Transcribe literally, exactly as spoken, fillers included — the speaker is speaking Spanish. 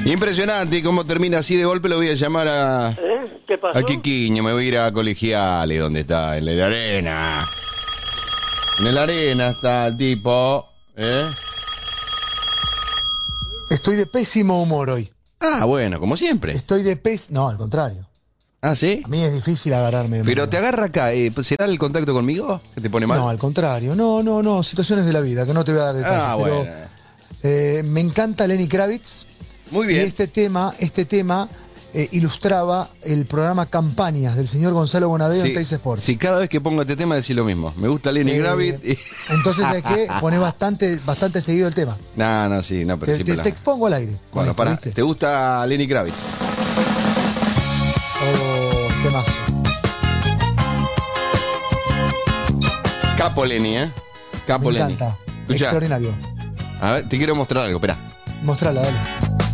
Impresionante cómo termina así de golpe. Lo voy a llamar a... ¿Eh? ¿Qué pasó? A Quiquiño, me voy a ir a Colegiales, donde está, en la arena. En la arena está el tipo, ¿eh? Estoy de pésimo humor hoy. Ah, bueno, como siempre. Estoy de pés... No, al contrario. Ah, ¿sí? A mí es difícil agarrarme de Pero mano. te agarra acá, eh, ¿será el contacto conmigo que te pone mal? No, al contrario. No, no, no. Situaciones de la vida, que no te voy a dar detalles. Ah, pero, bueno. eh, me encanta Lenny Kravitz. Muy bien. Y este tema, este tema eh, ilustraba el programa Campañas del señor Gonzalo Bonadeo Sí, en Teis Sports. sí, cada vez que pongo este tema decís lo mismo. Me gusta Lenny Eh, Kravitz. Y... Entonces es que pone bastante, bastante seguido el tema. No, no, sí, no, pero Te, siempre te, la- te expongo al aire. con Bueno, esto, pará, ¿viste? ¿te gusta Lenny Kravitz? Oh, temazo. Capo Lenny, ¿eh? Capo Me Lenny. encanta. Escuchá, Extraordinario. a ver, te quiero mostrar algo, esperá. Mostrala, dale.